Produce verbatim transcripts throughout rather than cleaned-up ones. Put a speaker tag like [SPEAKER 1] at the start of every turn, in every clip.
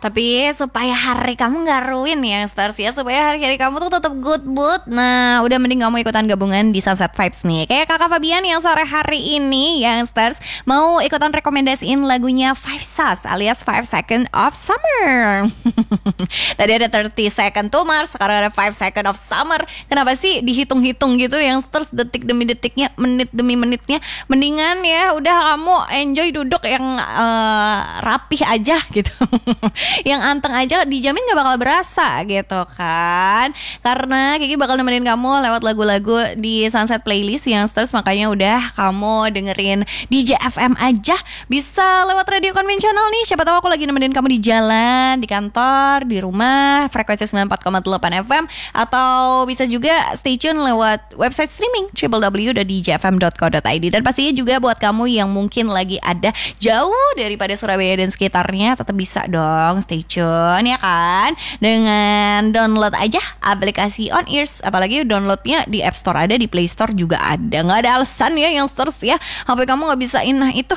[SPEAKER 1] Tapi supaya hari kamu gak ruin ya Stars ya, supaya hari-hari kamu tuh tetap good mood. Nah udah mending kamu ikutan gabungan di Sunset Vibes nih. Kayak Kakak Fabian yang sore hari ini yang Stars mau ikutan rekomendasiin lagunya Five Sus alias Five Second of Summer. Tadi ada thirty Second to Mars, sekarang ada Five Second of Summer. Kenapa sih dihitung-hitung gitu yang Stars, detik demi detiknya, menit demi menitnya? Mendingan ya udah kamu enjoy duduk yang uh, rapih aja gitu. Yang anteng aja dijamin gak bakal berasa gitu kan. Karena Kiki bakal nemenin kamu lewat lagu-lagu di Sunset Playlist yang Stars. Makanya udah kamu dengerin D J F M aja. Bisa lewat radio konvensional nih, siapa tahu aku lagi nemenin kamu di jalan, di kantor, di rumah, frekuensi sembilan puluh empat koma delapan F M. Atau bisa juga stay tune lewat website streaming w w w dot d j f m dot co dot i d. Dan pastinya juga buat kamu yang mungkin lagi ada jauh daripada Surabaya dan sekitarnya, tetap bisa dong stay tune ya kan, dengan download aja aplikasi On Ears. Apalagi downloadnya di App Store ada, di Play Store juga ada. Nggak ada alasan ya yang Stars ya H P kamu nggak bisain nah itu.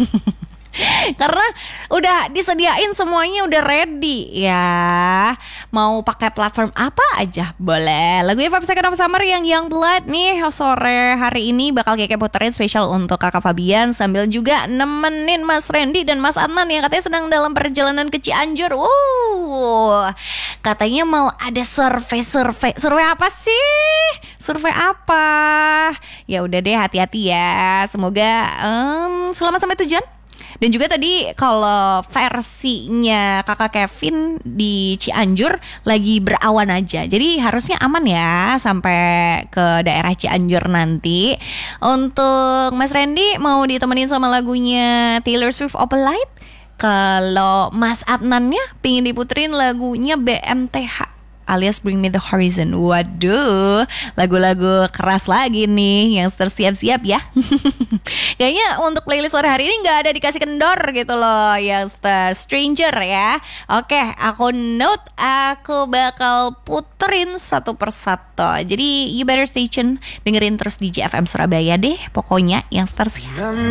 [SPEAKER 1] Karena udah disediain semuanya, udah ready ya. Mau pakai platform apa aja boleh. Lagunya Five Second of Summer yang Young Blood nih sore hari ini bakal Keke puterin spesial untuk Kakak Fabian, sambil juga nemenin Mas Randy dan Mas Adnan yang katanya sedang dalam perjalanan ke Cianjur. Uh, katanya mau ada survei-survei. Survei apa sih? Survei apa? Ya udah deh, hati-hati ya. Semoga um, selamat sampai tujuan. Dan juga tadi kalau versinya Kakak Kevin di Cianjur lagi berawan aja, jadi harusnya aman ya sampai ke daerah Cianjur nanti. Untuk Mas Randy mau ditemenin sama lagunya Taylor Swift Open Light. Kalau Mas Adnannya pingin diputerin lagunya B M T H alias Bring Me The Horizon. Waduh, lagu-lagu keras lagi nih yang siap-siap ya. Kayaknya untuk playlist sore hari ini gak ada dikasih kendor gitu loh yang Stranger ya. Oke, aku note, aku bakal puterin satu persatu. Jadi you better stay tune, dengerin terus D J F M Surabaya deh pokoknya yang Stars ya.